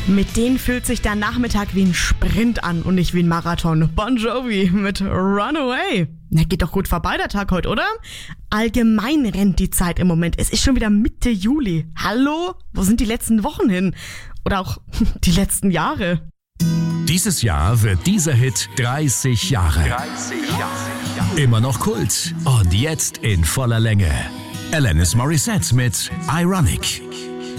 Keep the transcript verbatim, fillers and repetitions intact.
Mit denen fühlt sich der Nachmittag wie ein Sprint an und nicht wie ein Marathon. Bon Jovi mit Runaway. Na, geht doch gut vorbei der Tag heute, oder? Allgemein rennt die Zeit im Moment. Es ist schon wieder Mitte Juli. Hallo? Wo sind die letzten Wochen hin? Oder auch die letzten Jahre? Dieses Jahr wird dieser Hit dreißig Jahre. dreißig Jahre. Immer noch Kult und jetzt in voller Länge. Alanis Morissette mit Ironic.